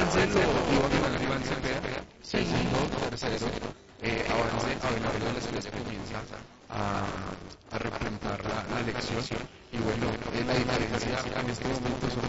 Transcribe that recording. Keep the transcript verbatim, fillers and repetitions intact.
avance lo iba ganando Iván Cepeda, segundo, tercero, eh, avance Abelardo de la Espriella comienza a, a repuntar la, la elección y bueno, eh, la diferencia en este momento son